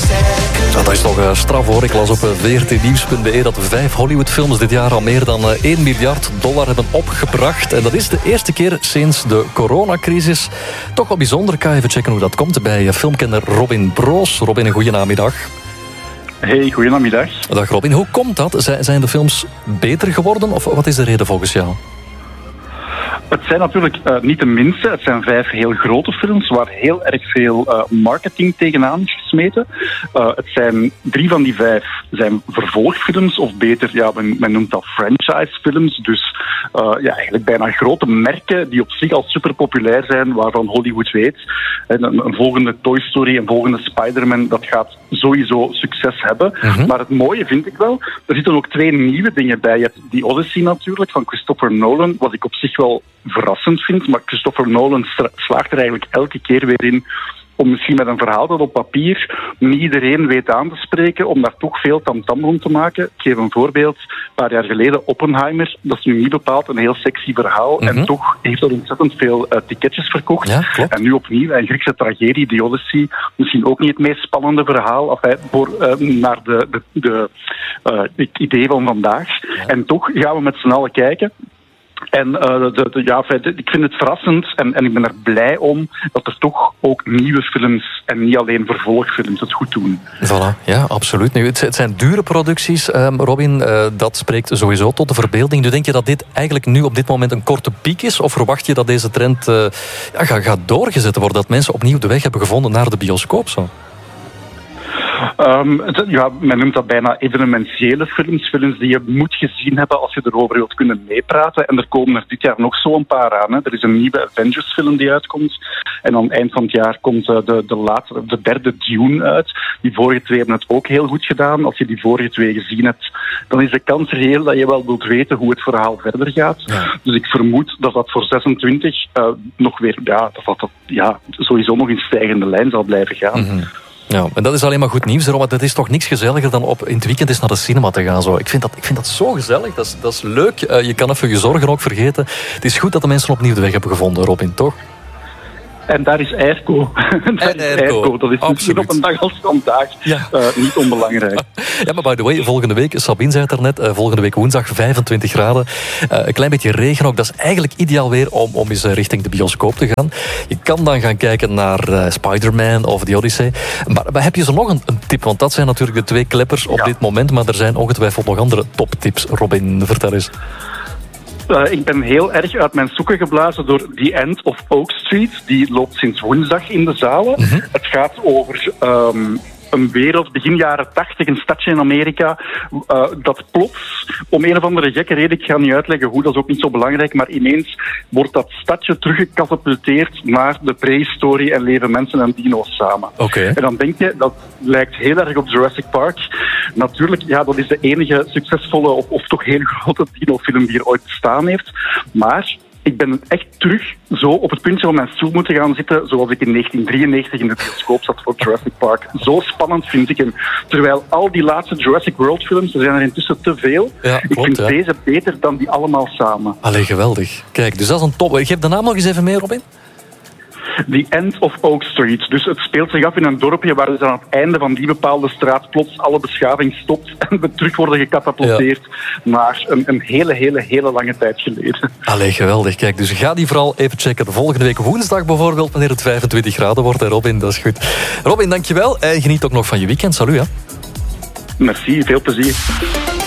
Ja, dat is toch straf hoor. Ik las op vrtnieuws.be dat 5 Hollywoodfilms dit jaar al meer dan $1 miljard hebben opgebracht. En dat is de eerste keer sinds de coronacrisis. Toch wel bijzonder. Ik ga even checken hoe dat komt bij filmkenner Robin Broos. Robin, een goeie namiddag. Hey, goedenamiddag. Dag Robin, hoe komt dat? Zijn de films beter geworden of wat is de reden volgens jou? Het zijn natuurlijk niet de minste. Het zijn 5 heel grote films waar heel erg veel marketing tegenaan is gesmeten. Het zijn 3 van die 5 zijn vervolgfilms, of beter, ja, men noemt dat franchisefilms. Dus eigenlijk bijna grote merken die op zich al super populair zijn, waarvan Hollywood weet. Een volgende Toy Story, een volgende Spider-Man, dat gaat sowieso succes hebben. Mm-hmm. Maar het mooie vind ik wel, er zitten ook 2 nieuwe dingen bij. Je hebt die Odyssey natuurlijk, van Christopher Nolan, wat ik op zich wel verrassend vind, maar Christopher Nolan slaagt er eigenlijk elke keer weer in om misschien met een verhaal dat op papier niet iedereen weet aan te spreken, om daar toch veel tamtam rond te maken. Ik geef een voorbeeld. Een paar jaar geleden Oppenheimer, dat is nu niet bepaald een heel sexy verhaal, mm-hmm. En toch heeft dat ontzettend veel ticketjes verkocht. Ja, en nu opnieuw een Griekse tragedie, The Odyssey, misschien ook niet het meest spannende verhaal naar het idee van vandaag. Ja. En toch gaan we met z'n allen kijken. En ik vind het verrassend en ik ben er blij om dat er toch ook nieuwe films en niet alleen vervolgfilms het goed doen. Voilà, ja, absoluut. Nu, het zijn dure producties, Robin. Dat spreekt sowieso tot de verbeelding. Nu, denk je dat dit eigenlijk nu op dit moment een korte piek is? Of verwacht je dat deze trend gaat doorgezet worden? Dat mensen opnieuw de weg hebben gevonden naar de bioscoop? Zo? Men noemt dat bijna evenementiële films. Films die je moet gezien hebben als je erover wilt kunnen meepraten. En er komen er dit jaar nog zo een paar aan. Hè. Er is een nieuwe Avengers-film die uitkomt. En aan het eind van het jaar komt de derde Dune uit. Die vorige 2 hebben het ook heel goed gedaan. Als je die vorige 2 gezien hebt, dan is de kans reëel dat je wel wilt weten hoe het verhaal verder gaat. Ja. Dus ik vermoed dat dat voor 26 nog weer, sowieso nog in stijgende lijn zal blijven gaan. Mm-hmm. Ja, en dat is alleen maar goed nieuws, want het is toch niks gezelliger dan in het weekend eens naar de cinema te gaan. Zo. Ik vind dat zo gezellig, dat is leuk. Je kan even je zorgen ook vergeten. Het is goed dat de mensen opnieuw de weg hebben gevonden, Robin, toch? En daar is Airco. Dat is misschien op een dag als vandaag niet onbelangrijk. Ja, maar by the way, volgende week, Sabine zei het daarnet, volgende week woensdag 25 graden. Een klein beetje regen ook. Dat is eigenlijk ideaal weer om eens richting de bioscoop te gaan. Je kan dan gaan kijken naar Spider-Man of The Odyssey. Maar heb je zo nog een tip? Want dat zijn natuurlijk de 2 kleppers op dit moment. Maar er zijn ongetwijfeld nog andere toptips. Robin, vertel eens. Ik ben heel erg uit mijn sokken geblazen door The End of Oak Street. Die loopt sinds woensdag in de zalen. Mm-hmm. Het gaat over een wereld, begin jaren 80, een stadje in Amerika, dat plots, om een of andere gekke reden, ik ga niet uitleggen hoe, dat is ook niet zo belangrijk, maar ineens wordt dat stadje teruggecatapulteerd naar de prehistorie en leven mensen en dino's samen. Okay. En dan denk je, dat lijkt heel erg op Jurassic Park. Natuurlijk, ja, dat is de enige succesvolle of toch heel grote dinofilm die er ooit bestaan heeft, maar ik ben echt terug zo op het puntje van mijn stoel moeten gaan zitten zoals ik in 1993 in de bioscoop zat voor Jurassic Park. Zo spannend vind ik hem. Terwijl al die laatste Jurassic World films, er zijn er intussen te veel. Ja, klopt, ik vind deze beter dan die allemaal samen. Allee, geweldig. Kijk, dus dat is een top. Geef de naam nog eens even mee, Robin. The End of Oak Street. Dus het speelt zich af in een dorpje waar dus aan het einde van die bepaalde straat plots alle beschaving stopt en we terug worden gecatapulteerd naar een hele lange tijd geleden. Allee, geweldig. Kijk, dus ga die vooral even checken. De volgende week woensdag bijvoorbeeld, wanneer het 25 graden wordt. En Robin, dat is goed. Robin, dankjewel. En geniet ook nog van je weekend. Salut, hè. Merci, veel plezier.